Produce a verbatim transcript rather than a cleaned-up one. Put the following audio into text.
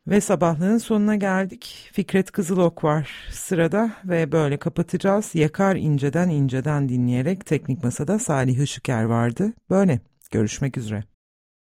Ve sabahlığın sonuna geldik. Fikret Kızılok var sırada ve böyle kapatacağız. Yakar inceden inceden dinleyerek Teknik Masa'da Salih Işıker vardı. Böyle görüşmek üzere.